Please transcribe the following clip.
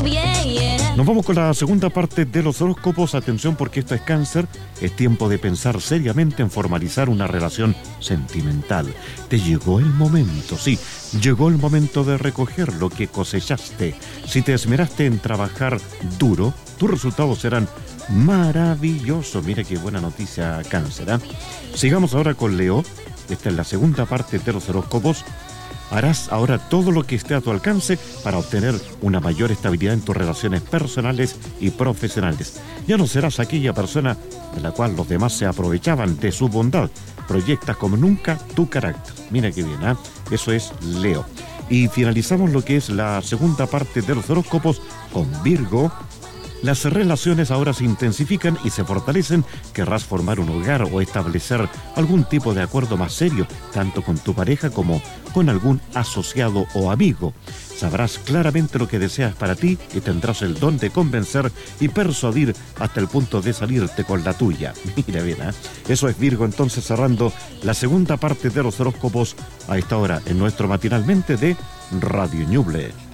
Nos vamos con la segunda parte de los horóscopos. Atención, porque esto es Cáncer. Es tiempo de pensar seriamente en formalizar una relación sentimental. Te llegó el momento, sí, llegó el momento de recoger lo que cosechaste. Si te esmeraste en trabajar duro, tus resultados serán maravillosos. Mira qué buena noticia, Cáncer, ¿eh? Sigamos ahora con Leo. Esta es la segunda parte de los horóscopos. Harás ahora todo lo que esté a tu alcance para obtener una mayor estabilidad en tus relaciones personales y profesionales. Ya no serás aquella persona de la cual los demás se aprovechaban de su bondad. Proyectas como nunca tu carácter. Mira qué bien, ¿eh? Eso es Leo. Y finalizamos lo que es la segunda parte de los horóscopos con Virgo. Las relaciones ahora se intensifican y se fortalecen. Querrás formar un hogar o establecer algún tipo de acuerdo más serio, tanto con tu pareja como con algún asociado o amigo. Sabrás claramente lo que deseas para ti y tendrás el don de convencer y persuadir hasta el punto de salirte con la tuya. Mira bien, ¿eh? Eso es Virgo, entonces cerrando la segunda parte de los horóscopos a esta hora en nuestro matinalmente de Radio Ñuble.